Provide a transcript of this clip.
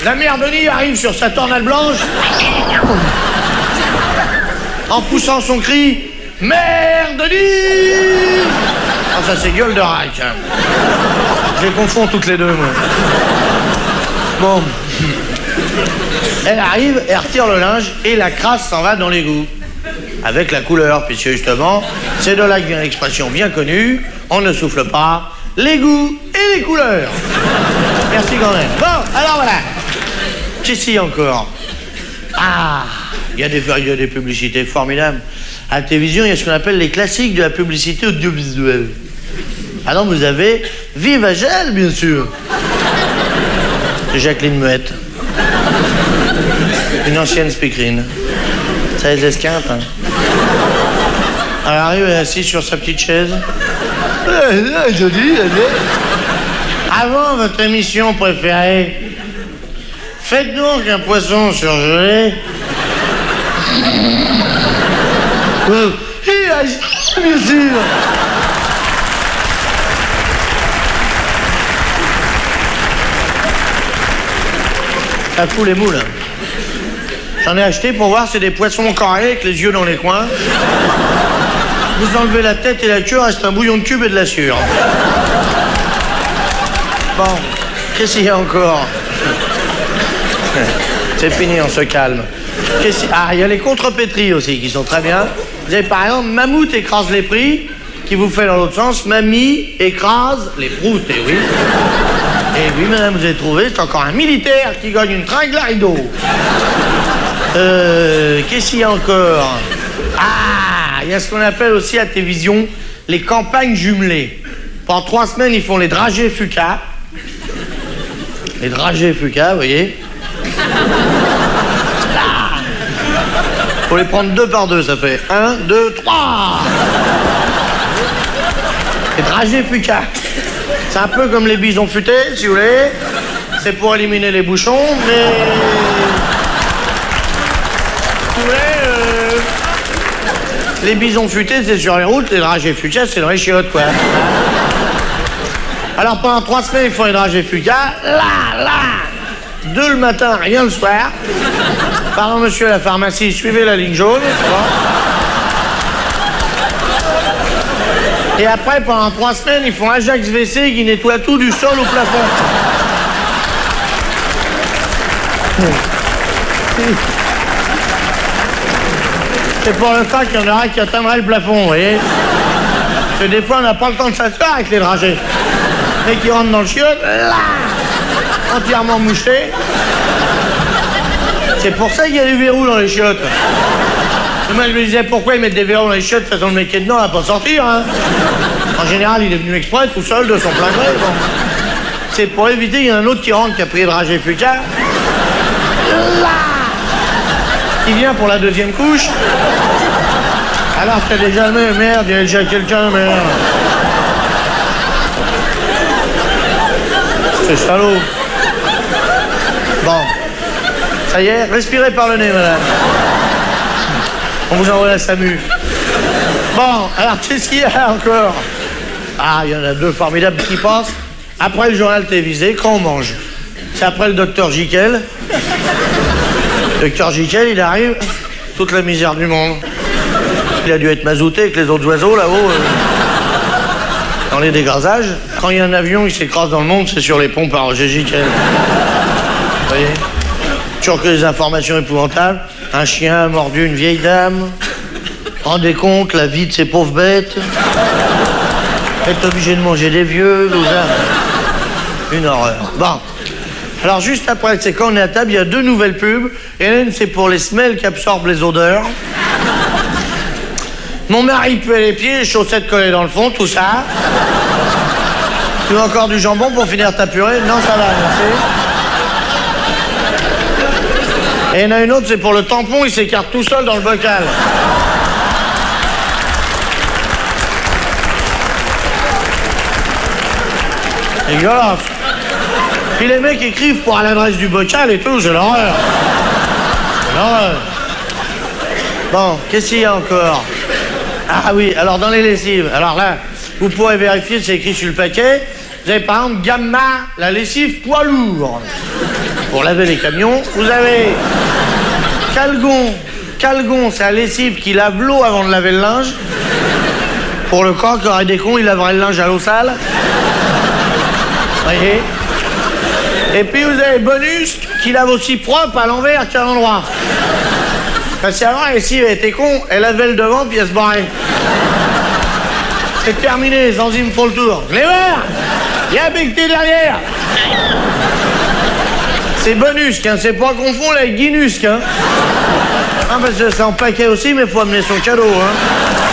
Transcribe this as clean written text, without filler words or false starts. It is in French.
La mère Denis arrive sur sa tornade blanche en poussant son cri « Mère Denis !» Ah, ça c'est gueule de rack. Hein. Je les confonds toutes les deux, moi. Bon. Elle arrive, elle retire le linge et la crasse s'en va dans l'égout. Avec la couleur, puisque justement, c'est de là que vient l'expression bien connue, on ne souffle pas, l'égout et les couleurs. Merci quand même. Bon, alors voilà. Qu'est-ce qu'il y a encore? Ah, il y a des publicités formidables. À la télévision, il y a ce qu'on appelle les classiques de la publicité audiovisuelle. Alors vous avez Vive Agel, bien sûr. C'est Jacqueline Muette. Une ancienne speakerine. Ça les esquinte, hein. Elle arrive, elle est assise sur sa petite chaise. Joli, avant votre émission préférée, faites donc un poisson surgelé. Bien sûr. Ça fout les moules. J'en ai acheté pour voir, c'est des poissons carrés avec les yeux dans les coins. Vous enlevez la tête et la queue, reste un bouillon de cube et de la sueur. Bon, qu'est-ce qu'il y a encore? C'est fini, on se calme. Ah, il y a les contrepétries aussi qui sont très bien. Vous avez par exemple Mammouth écrase les prix, qui vous fait dans l'autre sens, Mamie écrase les proutes, et oui. Et oui, madame, vous avez trouvé, c'est encore un militaire qui gagne une tringle à rideau. Qu'est-ce qu'il y a encore? Ah, il y a ce qu'on appelle aussi à la télévision les campagnes jumelées. Pendant 3 semaines, ils font les dragées Fuca. Les dragées Fuca, vous voyez. Ah. Faut les prendre 2 par 2, ça fait 1, 2, 3. Les dragées Fuca. C'est un peu comme les bisons futés, si vous voulez. C'est pour éliminer les bouchons, mais... Si vous voulez, les bisons futés, c'est sur les routes, les dragées Fuca, c'est dans les chiottes, quoi. Alors, pendant 3 semaines, ils font les dragées Fuca. Là, 2 le matin, rien le soir. Pardon, monsieur, à la pharmacie, suivez la ligne jaune. Et après, pendant 3 semaines, ils font Ajax WC qui nettoie tout du sol au plafond. C'est pour le cas qu'il y en aura qui atteindrait le plafond, vous voyez. Parce que des fois, on n'a pas le temps de s'asseoir avec les dragées. Mais qui rentrent dans le chiotte, là, entièrement mouchetés. C'est pour ça qu'il y a des verrous dans les chiottes. Et moi, je me disais, pourquoi ils mettent des verrous dans les chiottes? De toute façon, le mec qui est dedans, il va pas sortir, hein. En général, il est venu exprès, tout seul, de son plein gré, bon. C'est pour éviter qu'il y en a un autre qui rentre, qui a pris le dragée Fuca. Là, qui vient pour la 2e couche. Alors t'as déjà le merde, il y a déjà quelqu'un, merde. C'est salaud. Bon. Ça y est, respirez par le nez, madame. On vous envoie la SAMU. Bon, alors qu'est-ce qu'il y a encore? Ah, il y en a 2 formidables qui passent. Après le journal télévisé, quand on mange. C'est après le docteur Jiquel. Docteur Jiquel, il arrive, toute la misère du monde. Il a dû être mazouté avec les autres oiseaux là-haut. Dans les dégrasages. Quand il y a un avion qui s'écrase dans le monde, c'est sur les pompes à Roger Jiquel. Vous voyez? Toujours que des informations épouvantables. Un chien a mordu une vieille dame. Rendez compte, la vie de ces pauvres bêtes. Être obligé de manger des vieux, une horreur. Bon. Alors juste après, c'est quand on est à table, il y a 2 nouvelles pubs. Et l'une, c'est pour les semelles qui absorbent les odeurs. Mon mari puait les pieds, les chaussettes collées dans le fond, tout ça. Tu veux encore du jambon pour finir ta purée? Non, ça va, merci. Et il y en a une autre, c'est pour le tampon, il s'écarte tout seul dans le bocal. Dégueulasse. Puis les mecs écrivent pour à l'adresse du bocal et tout, c'est l'horreur. C'est l'horreur. Bon, qu'est-ce qu'il y a encore? Ah oui, alors dans les lessives, alors là, vous pourrez vérifier, c'est écrit sur le paquet, Vous avez par exemple Gamma, la lessive poids lourd. Pour laver les camions, vous avez Calgon. Calgon, c'est la lessive qui lave l'eau avant de laver le linge. Pour le corps qui aurait des cons, il laverait le linge à l'eau sale. Voyez. Et puis vous avez Bonus qui lave aussi propre à l'envers qu'à l'endroit. Parce qu'avant, la lessive elle était con, elle lavait le devant puis elle se barrait. C'est terminé, les enzymes font le tour. Je les vois. Il y a becté derrière. C'est Bonus, hein, c'est pas confondre avec Guinus, hein. Ah, parce que c'est en paquet aussi, mais faut amener son cadeau, hein.